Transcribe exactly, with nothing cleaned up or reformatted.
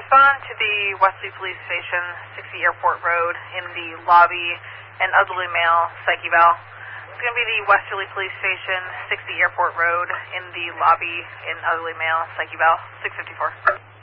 respond to the Westerly Police Station, sixty Airport Road, in the lobby, an elderly male, psych eval. It's going to be the Westerly Police Station, sixty Airport Road, in the lobby, an elderly male, psych eval, six fifty-four.